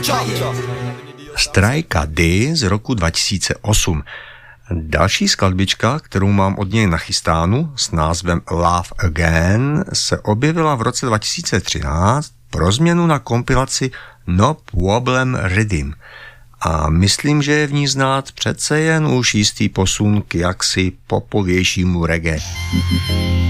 Strajka D z roku 2008. Další skladbička, kterou mám od něj nachystánu s názvem Love Again, se objevila v roce 2013 pro změnu na kompilaci No Problem Rhythm. A myslím, že je v ní znát přece jen už jistý posun k jaksi popovějšímu reggae.